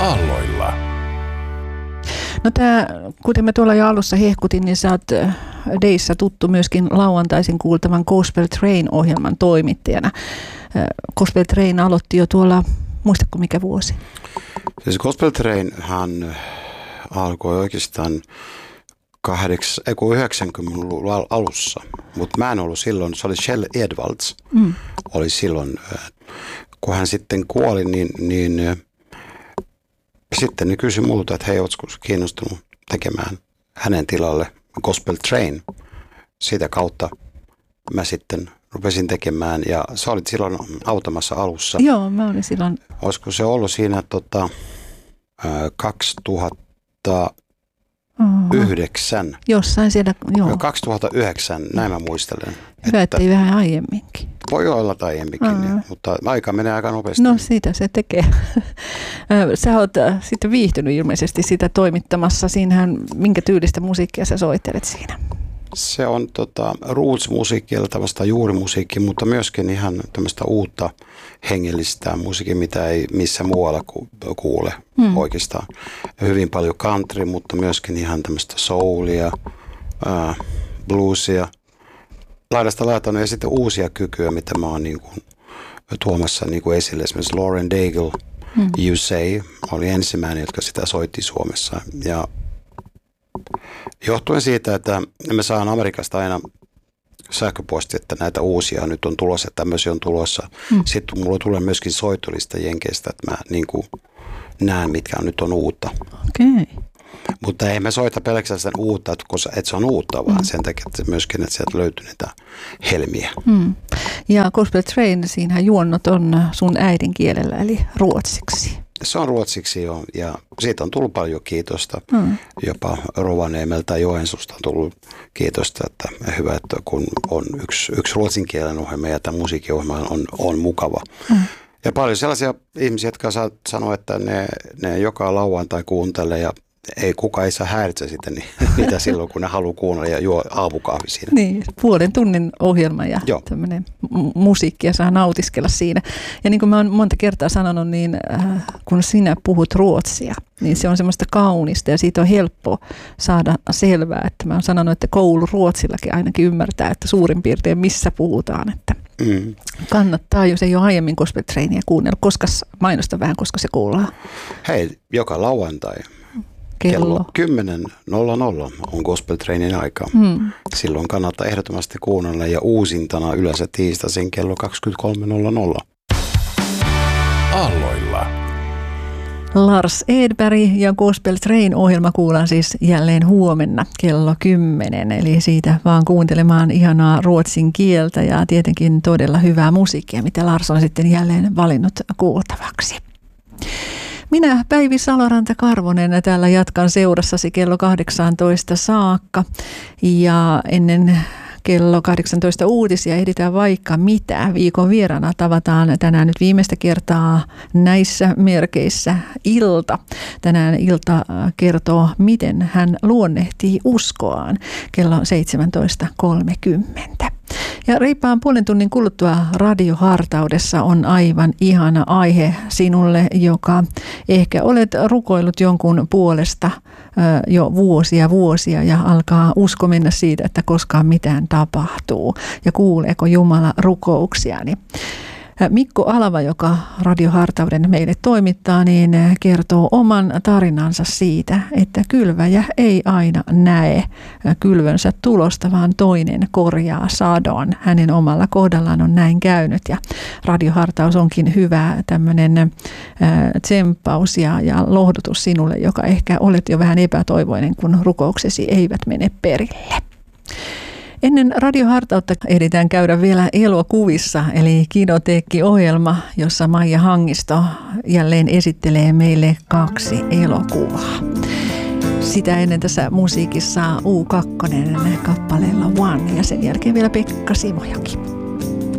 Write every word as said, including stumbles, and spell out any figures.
Aalloilla. No tää, kuten mä tuolla jo alussa hehkutin, niin sä oot Deissä tuttu myöskin lauantaisin kuultavan Gospel Train-ohjelman toimittajana. Gospel Train aloitti jo tuolla, muistatko mikä vuosi? Siis Gospel Trainhan alkoi oikeastaan yhdeksänkymmentäluvun alussa, mutta mä en ollut silloin, se oli Shell Edwards, mm. oli silloin, kun hän sitten kuoli, niin, niin sitten ne kysyi multa, että hei, ootko kiinnostunut tekemään hänen tilalle Gospel Train. Sitä kautta mä sitten rupesin tekemään ja sä olit silloin autamassa alussa. Joo, mä olin silloin. Olisiko se ollut siinä tota, kaksituhattayhdeksän? Oho. Jossain siellä, joo. kaksituhattayhdeksän, näin mä muistelen. Hyvä, että ei vähän aiemminkin. Voi olla tai aiemminkin, ja, mutta aika menee aika nopeasti. No siitä se tekee. Sä oot sitten viihtynyt ilmeisesti sitä toimittamassa. Siinähän minkä tyylistä musiikkia sä soittelet siinä? Se on tota, roots-musiikkia, tällaista juurimusiikkia, mutta myöskin ihan tämmöistä uutta hengellistä musiikkia, mitä ei missä muualla ku, kuule hmm. oikeastaan. Hyvin paljon country, mutta myöskin ihan tämmöistä soulia, äh, bluesia. Laidasta laitaan ja sitten uusia kykyjä, mitä mä oon niin kuin tuomassa niin kuin esille. Esimerkiksi Lauren Daigle, hmm. You Say, oli ensimmäinen, jotka sitä soitti Suomessa. Ja johtuen siitä, että me saan Amerikasta aina sähköposti, että näitä uusia nyt on tulossa, että tämmöisiä on tulossa. Hmm. Sitten mulla tulee myöskin soitolista jenkeistä, että mä niin kuin näen, mitkä on, nyt on uutta. Okay. Mutta ei me soita pelkästään uutta, että se on uutta, vaan mm. sen takia että myöskin, että sieltä löytyy niitä helmiä. Mm. Ja Gospel Train, siinähän juonnot on sun äidinkielellä, eli ruotsiksi. Se on ruotsiksi jo, ja siitä on tullut paljon kiitosta. Mm. Jopa Rovaniemeltä ja Joensuusta on tullut kiitosta, että hyvä, että kun on yksi, yksi ruotsinkielinen ohjelma ja tämä musiikkiohjelma on, on mukava. Mm. Ja paljon sellaisia ihmisiä, jotka sanoo, että ne, ne joka lauantai kuuntelee ja ei kukaan ei saa häiritse sitten niitä silloin, kun ne haluaa kuunnella ja juo aamukahvi siinä. Niin, puolen tunnin ohjelma ja Joo. tämmöinen musiikkia saa nautiskella siinä. Ja niin kuin mä oon monta kertaa sanonut, niin äh, kun sinä puhut ruotsia, niin se on semmoista kaunista ja siitä on helppo saada selvää. Että mä oon sanonut, että koulu ruotsillakin ainakin ymmärtää, että suurin piirtein missä puhutaan. Että mm. kannattaa, jos ei ole aiemmin Gospel Trainia kuunnella. Koska mainosta vähän, koska se kuullaan. Hei, joka lauantai. Kello. Kello kymmenen nolla nolla on Gospel Trainin aika. Hmm. Silloin kannattaa ehdottomasti kuunnella ja uusintana yleensä tiistaisin kello kaksikymmentäkolme nolla nolla. Aalloilla. Lars Edberg ja Gospel Train-ohjelma kuullaan siis jälleen huomenna kello kymmenen. Eli siitä vaan kuuntelemaan ihanaa ruotsin kieltä ja tietenkin todella hyvää musiikkia, mitä Lars on sitten jälleen valinnut kuultavaksi. Minä Päivi Saloranta-Karvonen täällä jatkan seurassasi kello kahdeksantoista saakka ja ennen kello kahdeksantoista uutisia ehditään vaikka mitä. Viikon vieraana tavataan tänään nyt viimeistä kertaa näissä merkeissä Ilta. Tänään Ilta kertoo, miten hän luonnehtii uskoaan kello seitsemäntoista kolmekymmentä. Ja reippaan puolen tunnin kuluttua radiohartaudessa on aivan ihana aihe sinulle, joka ehkä olet rukoillut jonkun puolesta jo vuosia vuosia ja alkaa usko mennä siitä, että koskaan mitään tapahtuu ja kuuleeko Jumala rukouksiani. Mikko Alava, joka radiohartauden meille toimittaa, niin kertoo oman tarinansa siitä, että kylväjä ei aina näe kylvönsä tulosta, vaan toinen korjaa sadon. Hänen omalla kohdallaan on näin käynyt ja radiohartaus onkin hyvä tämmöinen tsemppaus ja, ja lohdutus sinulle, joka ehkä olet jo vähän epätoivoinen, kun rukouksesi eivät mene perille. Ennen radiohartautta ehditään käydä vielä elokuvissa, eli Kinoteekki-ohjelma, jossa Maija Hangisto jälleen esittelee meille kaksi elokuvaa. Sitä ennen tässä musiikissa U kaksi kappaleella One ja sen jälkeen vielä Pekka Simojoki.